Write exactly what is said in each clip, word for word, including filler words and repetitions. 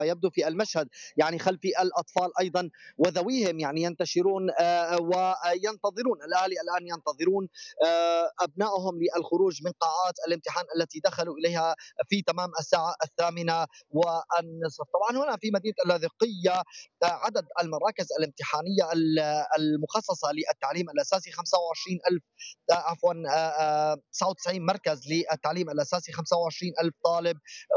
فيبدو في المشهد يعني خلفي الأطفال أيضا وذويهم يعني ينتشرون آه، وينتظرون. الأهالي الآن ينتظرون آه، أبنائهم للخروج من قاعات الامتحان التي دخلوا إليها في تمام الساعة الثامنة والنصف. طبعا هنا في مدينة اللاذقية آه، عدد المراكز الامتحانية المخصصة للتعليم الأساسي خمسة وعشرين ألف، عفوا تسعة وتسعين مركز للتعليم الأساسي، خمسة وعشرين ألف طالب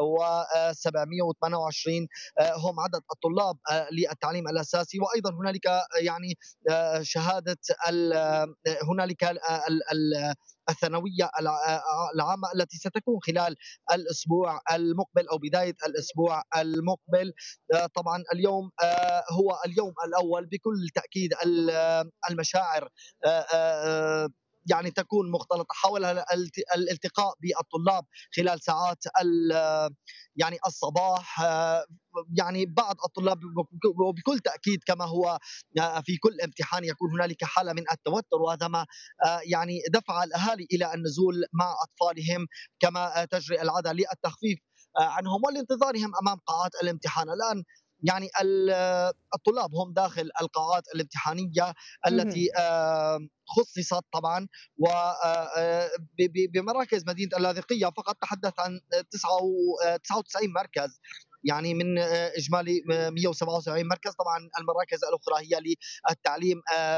و728 هم عدد الطلاب للتعليم الأساسي. وأيضا هنالك يعني شهادة هنالك الثانوية العامة التي ستكون خلال الأسبوع المقبل أو بداية الأسبوع المقبل. طبعا اليوم هو اليوم الأول، بكل تأكيد المشاعر يعني تكون مختلطة حول الالتقاء بالطلاب خلال ساعات يعني الصباح. يعني بعض الطلاب وبكل تأكيد كما هو في كل امتحان يكون هنالك حالة من التوتر، وهذا ما يعني دفع الأهالي إلى النزول مع أطفالهم كما تجري العادة للتخفيف عنهم ولانتظارهم أمام قاعات الامتحان. الآن يعني الطلاب هم داخل القاعات الامتحانية التي خصصت طبعا، وبمراكز مدينة اللاذقية فقط تحدث عن تسعة وتسعين مركز يعني من اجمالي مئة وسبعة وسبعين مركز. طبعا المراكز الاخرى هي للتعليم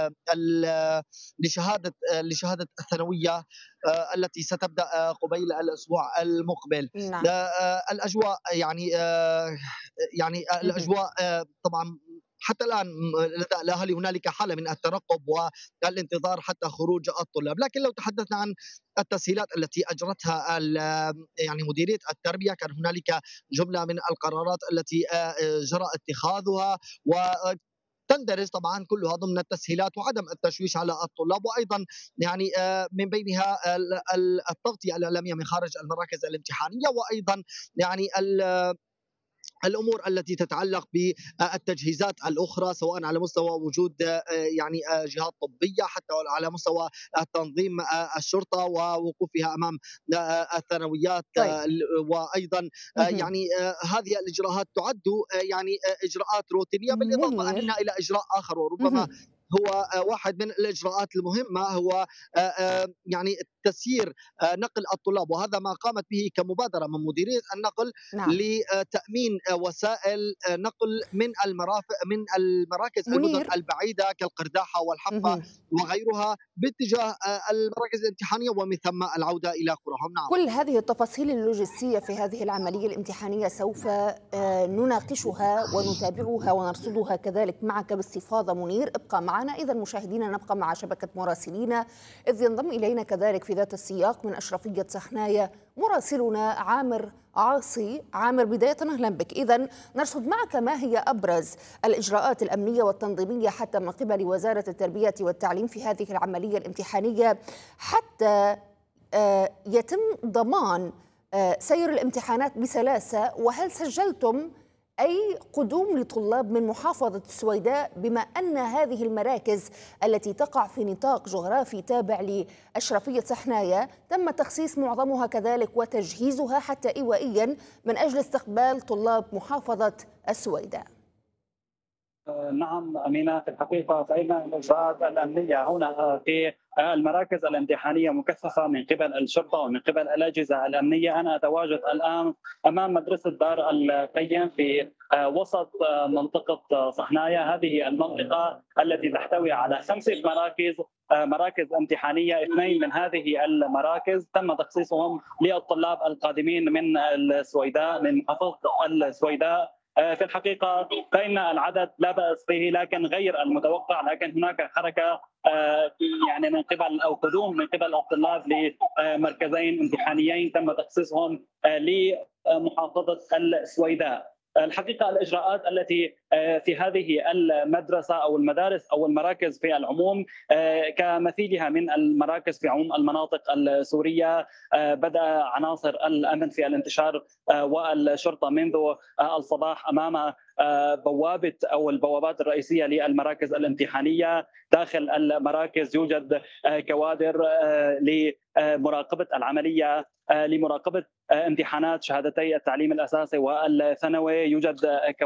لشهاده لشهاده الثانويه التي ستبدا قبيل الاسبوع المقبل. نعم. الاجواء يعني يعني الاجواء طبعا حتى الآن لدى الأهالي هنالك حالة من الترقب والانتظار حتى خروج الطلاب. لكن لو تحدثنا عن التسهيلات التي أجرتها يعني مديرية التربية، كان هنالك جملة من القرارات التي جرى اتخاذها و تندرج طبعا كلها ضمن التسهيلات وعدم التشويش على الطلاب، وايضا يعني من بينها التغطيه الاعلاميه من خارج المراكز الامتحانيه، وايضا يعني الامور التي تتعلق بالتجهيزات الاخرى سواء على مستوى وجود يعني جهات طبيه حتى على مستوى تنظيم الشرطه ووقوفها امام الثانويات. طيب. وايضا يعني هذه الاجراءات تعد يعني اجراءات روتينيه، بالاضافه منير. اننا الى اجراء اخر وربما هو واحد من الاجراءات المهمه، هو يعني تسيير نقل الطلاب، وهذا ما قامت به كمبادره من مديريه النقل نعم. لتامين وسائل نقل من المرافق من المراكز المدن منير. البعيده كالقرداحه والحفه وغيرها باتجاه المراكز الامتحانيه ومن ثم العوده الى قراهم. نعم. كل هذه التفاصيل اللوجستية في هذه العملية الامتحانية سوف نناقشها ونتابعها ونرصدها كذلك معك باستفاضة منير. ابقى معنا. إذا مشاهدينا نبقى مع شبكة مراسلينا، إذ ينضم إلينا كذلك في ذات السياق من أشرفية سخنايا مراسلنا عامر عاصي. عامر، بداية أهلا بك. إذا نرصد معك ما هي أبرز الإجراءات الأمنية والتنظيمية حتى من قبل وزارة التربية والتعليم في هذه العملية الامتحانية حتى يتم ضمان سير الامتحانات بسلاسة، وهل سجلتم أي قدوم لطلاب من محافظة السويداء بما أن هذه المراكز التي تقع في نطاق جغرافي تابع لأشرفية سخنايا تم تخصيص معظمها كذلك وتجهيزها حتى إيوائيا من أجل استقبال طلاب محافظة السويداء؟ نعم أمينة، في الحقيقة فإن الإجراءات الأمنية هنا في المراكز الامتحانية مكثفة من قبل الشرطة ومن قبل الأجهزة الأمنية. أنا أتواجد الآن أمام مدرسة دار القيم في وسط منطقة صحنايا. هذه المنطقة التي تحتوي على خمسة مراكز مراكز امتحانية. اثنين من هذه المراكز تم تخصيصهم للطلاب القادمين من السويداء من محافظة السويداء. في الحقيقة فإن العدد لا بأس به لكن غير المتوقع، لكن هناك حركة يعني من قبل أو قدوم من قبل الطلاب لمركزين امتحانيين تم تخصيصهم لمحافظة السويداء. الحقيقة الإجراءات التي في هذه المدرسة أو المدارس أو المراكز في العموم كمثيلها من المراكز في عموم المناطق السورية. بدأ عناصر الأمن في الانتشار والشرطة منذ الصباح أمام بوابة أو البوابات الرئيسية للمراكز الامتحانية. داخل المراكز يوجد كوادر لمراقبة العملية، لمراقبة امتحانات شهادتي التعليم الأساسي والثانوي. يوجد